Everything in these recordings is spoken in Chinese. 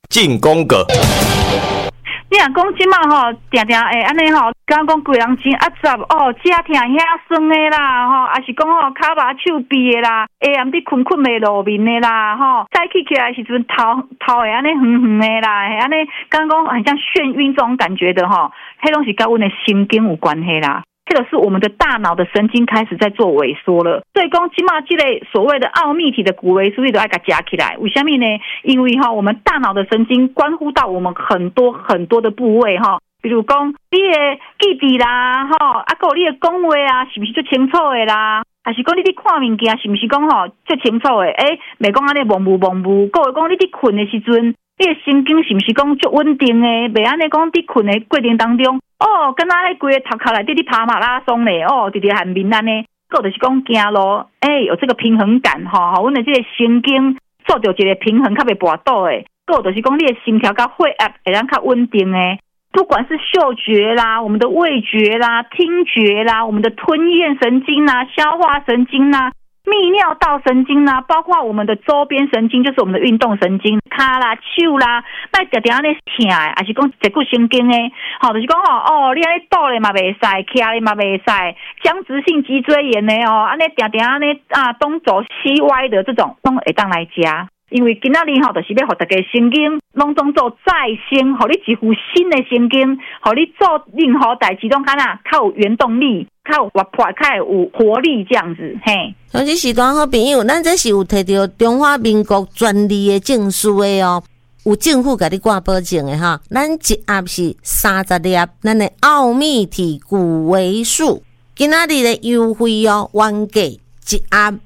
进攻个。 你若讲即马吼，定定会安尼吼，敢讲规人真压杂哦，遮疼遐酸的啦吼，也是讲吼骹麻手臂的啦，下暗伫困袂落眠的啦吼，早起来时阵头会安尼远远的啦，会安尼敢讲很像眩晕这种感觉的吼，迄拢是甲阮的神经有关系啦。这个是我们的大脑的神经开始在做萎缩了，所以讲即马这类所谓的奥秘体的骨维素，你都要给它加起来。为什么呢？因为我们大脑的神经关乎到我们很多很多的部位比如讲你的记忆啦还有你的讲话啊，是不是最清楚的啦？还是讲你看物件是不是讲最清楚的？袂讲安尼模糊模糊。还有讲你困的时阵，你的神经是不是讲最稳定的？袂安尼讲你困的过程当中。敢若迄规个头壳内底跑马拉松咧，直直很面安尼，个就是讲行路，有这个平衡感阮的这个神经做到一个平衡，较袂跋倒诶。个就是讲你的心跳甲血压会当较稳定诶。不管是嗅觉啦、我们的味觉啦、听觉啦、我们的吞咽神经啦、消化神经啦、泌尿道神经啦，包括我们的周边神经，就是我们的运动神经，脚啦、手啦，那常常安尼疼诶，还是讲脊骨神经诶，就是讲你安尼倒咧嘛袂使，徛咧嘛袂使，僵直性脊椎炎诶安尼常常安尼东走西歪的这种，拢会当来食。因为今仔日就是要互大家神经拢总做再生，互你一副新的神经，互你做任何代志拢较有原动力，较有活泼，较有活力这样子嘿。 像这时段好朋友，咱这是有摕到中华民国专利的证书的有政府甲你挂保证的咱一盒是30粒，咱的奥秘体骨维素，今仔日的优惠原价一盒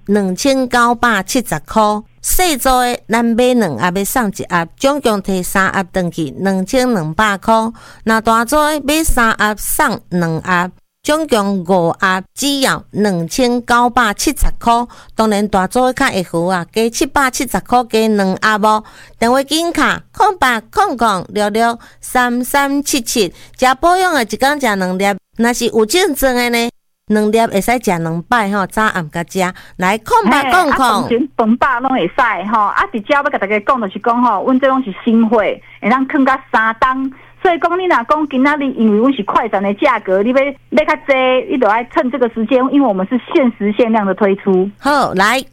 2970块。细组的咱买2盒要送1盒，总共摕3盒回去2200块。那大组的买3盒送2盒，总共5盒只要2970块。当然大组的较会好加770块加2盒电话紧卡0800663377，食保养的一工食2粒，若是有证证的呢，2粒会使食2摆早暗甲食，来0800 饭饱拢会使直接要甲大家讲就是讲阮这拢是新货，会当放到3档，所以讲你若讲今仔日因为阮是快闪的价格，你要较济，你就要趁这个时间，因为我们是限时限量的推出。 好，来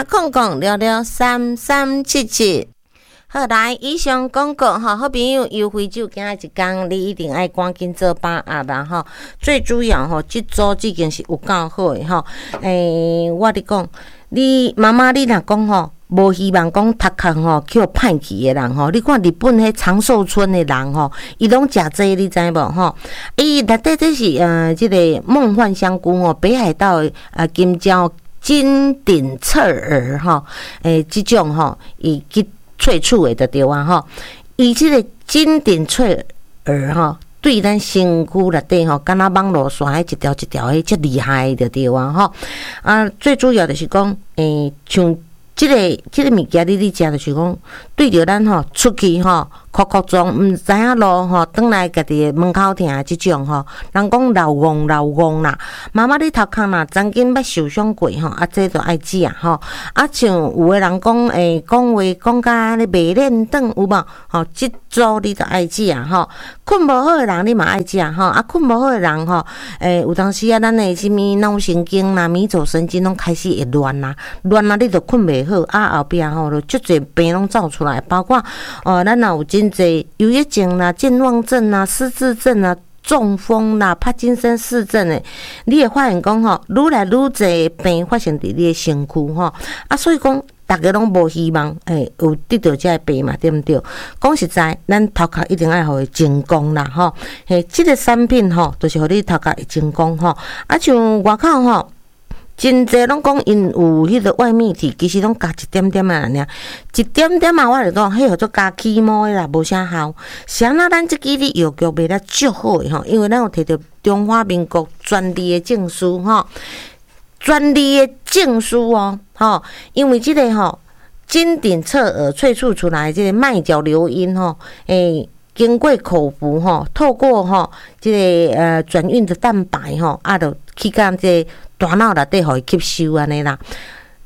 0800663377。好，来以上广告好朋友优惠就今仔一天，你一定爱赶紧做把握啦最主要这组已经是有够好的我咧讲，你妈妈你若讲无希望讲读课去歹去的人你看日本迄长寿村的人伊拢食这你知无伊内底这是这个梦幻香菇北海道的金蕉金顶侧耳这种伊去萃取的就对伊这个金顶翠耳对咱身躯内底敢若网络线迄一条一条迄遮厉害的对最主要就是讲像这个物件你食就是讲对着咱出去哭哭中毋知影路转来家己的门口听即种人讲老戆啦，妈妈你头壳若曾经捌受伤过这就爱食像有的人讲讲话讲甲安尼袂练转有无即组你就爱食困无好的人你嘛爱食困无好的人有当时咱的什么脑神经啦、迷走神经拢开始会乱啦，你就困袂好后壁就足侪病拢走出来，包括咱若有真侪忧郁症啦、健忘症啦、失智症啦、中风啦、帕金森氏症的，你会发现讲愈来愈侪病发生伫你的身躯所以讲大家拢无希望有得到这个病嘛，对毋对？讲实在，咱头壳一定爱互伊成功啦这个产品就是互你头壳会成功像外口真侪拢讲因有迄个外泌体，其实拢加一点点啊，一点点我就讲，迄叫做加起毛的啦，无啥效。像咱这支的药局卖得足好的因为咱有摕到中华民国专利的证书专利的证书因为这个金顶侧耳萃取出来这个麦角硫因经过口服透过这个转运的蛋白就去到这大脑内底互伊吸收安尼啦。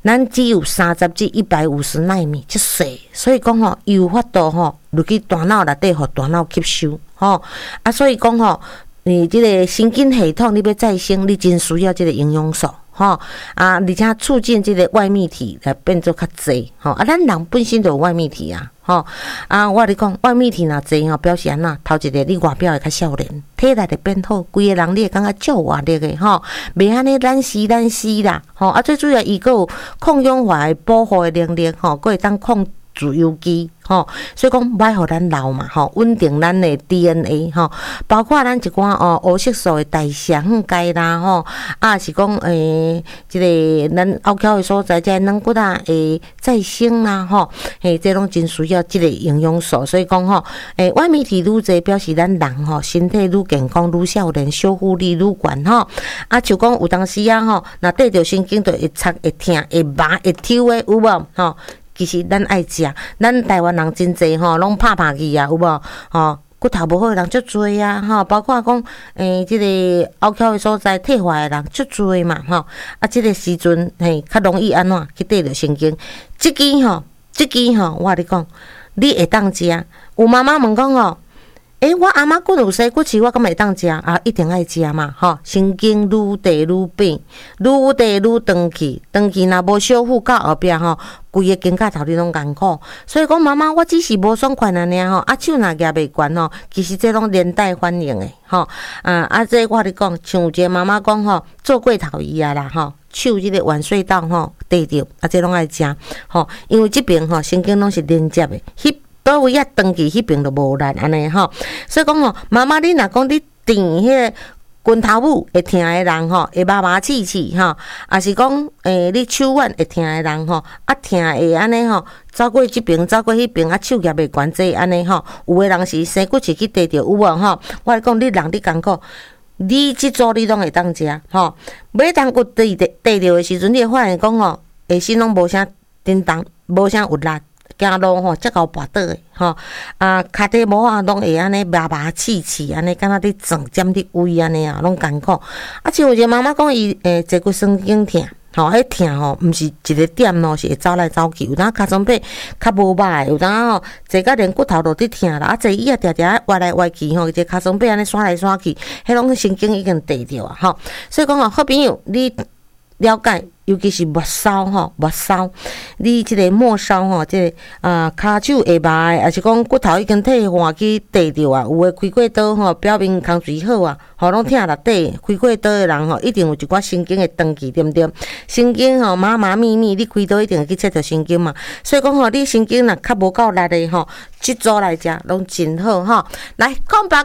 咱只有30至150纳米，即细，所以讲吼，有法度吼入去大脑内底，互大脑吸收吼。所以讲吼，你即个神经系统你要再生，你真需要即个营养素。而且促进这个外泌体来变做较济，咱人本身就有外泌体啊，我咧讲外泌体若济表示安怎？头一个你外表会较少年，体力会变好，规个人你会感觉足活力的袂安尼懒死啦，最主要伊佫有抗氧化的保护的能力，佫会当控自由基，所以讲歹互咱老嘛，稳定咱的 DNA， 包括咱一寡黑色素的代谢解啦，是讲即个咱凹口的所在，即软骨啊会再生啦，这拢真需要即个营养素，所以讲外泌体愈济，表示咱人身体愈健康、愈少年，修复力愈悬就讲有当时若缀着神经就会插、会痛、会麻、会抽的，有无其实咱爱食，咱台湾人真济拢拍去啊，有无骨头无好的人足多啊，包括讲即个凹口的所在退化的人足多嘛，即个时阵较容易安怎去缀着神经？即支我甲你讲，你会当食。有妈妈问讲我阿妈骨有生骨刺，我敢会当食一定爱食嘛，神经愈地愈变，愈地愈长去，若无修复到后壁规个肩胛头你拢艰苦。所以讲妈妈，我只是无爽快尔手若举袂悬其实这拢连带反应的这我甲你讲，像有一个妈妈讲做过头伊啦手即个腕隧道缀着这拢爱食因为即边神经拢是连接的，倒位长去迄边就无力安尼所以讲妈妈你若讲你电迄个拳头母会疼的人会麻刺刺也是讲你手腕会疼的人疼会安尼走过即边走过迄边手举袂悬这安尼有的人是生骨刺去缀着有无我讲你人你艰苦，你即组你拢会当食每当骨缀着的时阵，你会发现讲下身拢无啥叮当，无啥有力。走路才够跋倒的脚底毛拢会安尼麻刺刺安尼，敢若伫撞尖伫胃安尼拢艰苦像有一个妈妈讲伊坐骨神经痛迄痛毋是一个点是会走来走去，有当脚床底较无歹，有当坐甲连骨头都伫痛啦，坐椅定定歪来歪去一个脚床底安尼刷来刷去，迄拢神经已经地着所以讲好朋友你了解。尤其是末梢末梢，你即个末梢即个骹手会麻的，也是讲骨头已经退化去缀着有诶开过刀表面空水好拢疼内底开过刀的人一定有一寡神经会长去，对毋对？神经麻密，你开刀一定会去切着神经嘛，所以讲你神经若较无够力的即组来食拢真好来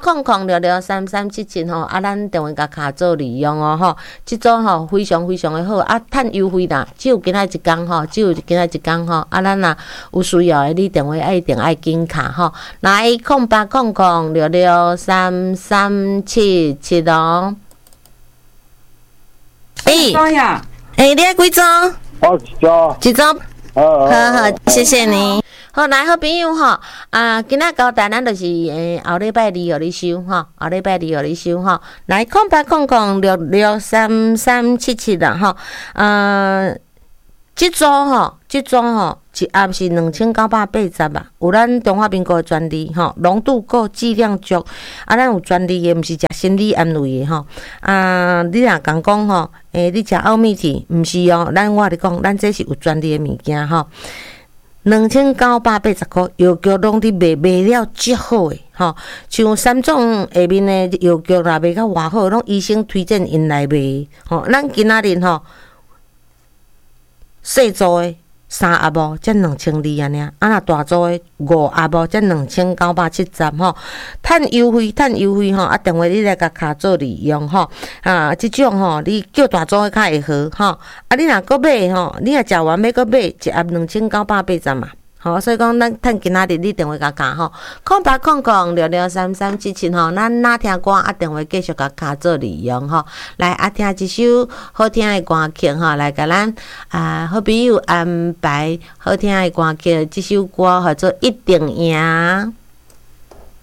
0800663377咱电话甲卡做利用即组非常非常的好趁优惠啦，只有今仔一天咱若有需要的，你电话一定爱紧卡来0800663377你爱几组？一组。好，谢谢你。好，来好朋友今仔交代咱就是后礼拜二互你收后礼拜二互你收来0800663377啦即组一盒是2980啊，有咱中华民国的专利浓度够，剂量足咱有专利的，毋是食心理安慰的你若讲你食奥秘体，毋是我跟你讲，咱这是有专利的物件2980块，药局拢伫卖了足好的像三种下面的药局啦，卖较偌好，拢医生推荐因来卖咱今仔日细组的3盒才2200安尼若大组的5盒才2970趁优惠电话你来甲卡做利用即种你叫大组的较会好你若搁买你若食完要搁买一盒2980嘛所以讲咱趁今仔日你电话甲卡0800663377咱哪听歌电话继续甲卡做利用来听一首好听的歌曲来甲咱好朋友安排好听的歌曲，这首歌叫做一定赢。